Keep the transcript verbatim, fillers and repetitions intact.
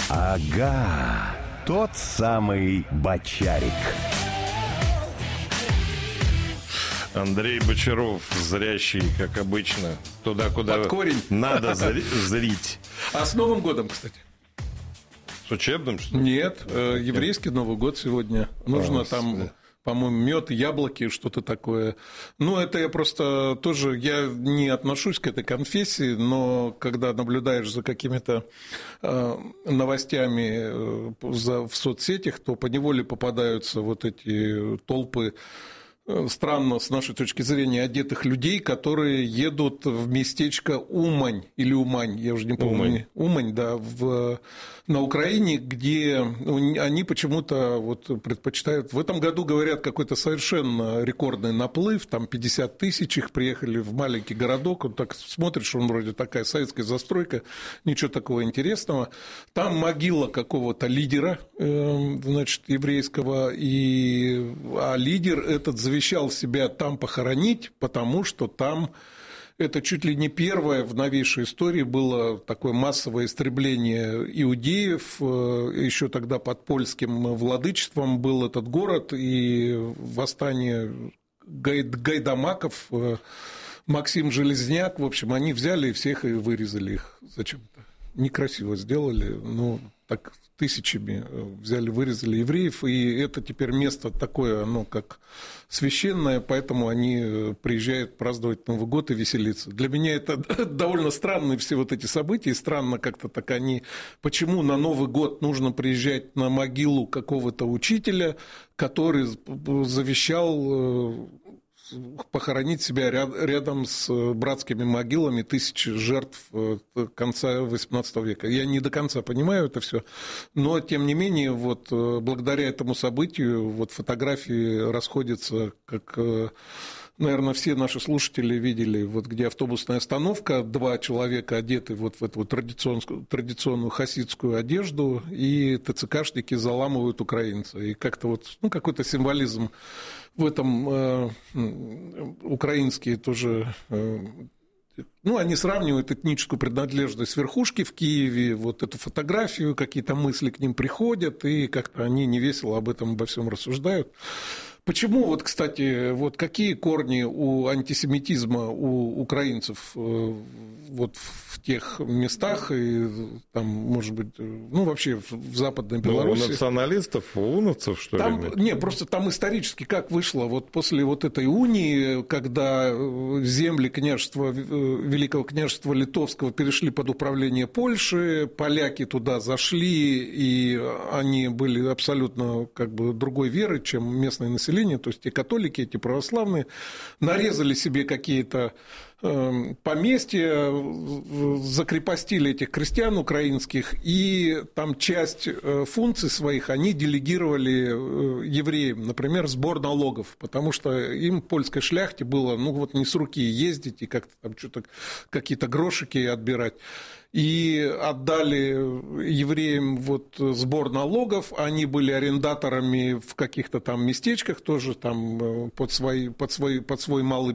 Ага, тот самый Бочарик. Андрей Бочаров, зрящий, как обычно, туда, куда под корень надо зрить. А с Новым годом, кстати? С учебным, что ли? Нет, еврейский Новый год сегодня. Нужно а, там... По-моему, мед, яблоки, что-то такое. Ну, это я просто тоже, я не отношусь к этой конфессии, но когда наблюдаешь за какими-то э, новостями э, за, в соцсетях, то поневоле попадаются вот эти толпы э, странно, с нашей точки зрения, одетых людей, которые едут в местечко Умань или Умань, я уже не помню. Умань, Умань да, в... на Украине, где они почему-то вот предпочитают... В этом году, говорят, какой-то совершенно рекордный наплыв, там пятьдесят тысяч их приехали в маленький городок, вот так смотришь, он вроде такая советская застройка, ничего такого интересного. Там могила какого-то лидера, значит, еврейского, и... а лидер этот завещал себя там похоронить, потому что там... Это чуть ли не первое в новейшей истории было такое массовое истребление иудеев. Еще тогда под польским владычеством был этот город, и восстание гайдамаков, Максим Железняк, в общем, они взяли и всех и вырезали их зачем-то. Некрасиво сделали, но так тысячами взяли, вырезали евреев, и это теперь место такое, оно как священное, поэтому они приезжают праздновать Новый год и веселиться. Для меня это довольно странные все вот эти события, и странно как-то так они... Почему на Новый год нужно приезжать на могилу какого-то учителя, который завещал... похоронить себя рядом с братскими могилами тысячи жертв конца восемнадцатого века. Я не до конца понимаю это все, но, тем не менее, вот, благодаря этому событию вот, фотографии расходятся, как, наверное, все наши слушатели видели, вот, где автобусная остановка, два человека одеты вот в эту вот традиционную, традиционную хасидскую одежду, и ТЦКшники заламывают украинца. И как-то вот, ну, какой-то символизм в этом э, украинские тоже, э, ну, они сравнивают этническую принадлежность верхушки в Киеве, вот эту фотографию, какие-то мысли к ним приходят, и как-то они невесело об этом обо всем рассуждают. Почему, вот, кстати, вот какие корни у антисемитизма у украинцев вот в тех местах, и там, может быть, ну, вообще в Западной Беларуси? Ну, у националистов, у уновцев, что там, ли? Не, просто там исторически как вышло, вот после вот этой унии, когда земли княжества, Великого княжества Литовского перешли под управление Польши, поляки туда зашли, и они были абсолютно как бы другой веры, чем местное население, то есть эти католики, эти православные, нарезали себе какие-то поместья, закрепостили этих крестьян украинских, и там часть функций своих они делегировали евреям, например, сбор налогов, потому что им, польской шляхте, было, ну, вот не с руки ездить и как-то там что-то, какие-то грошики отбирать. И отдали евреям вот сбор налогов, они были арендаторами в каких-то там местечках тоже там под, свои, под, свой, под свой малый